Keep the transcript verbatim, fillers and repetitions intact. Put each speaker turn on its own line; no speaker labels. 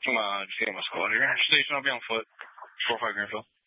uma, sim, uma escola de extensão bem foda. Voor vijf minuten.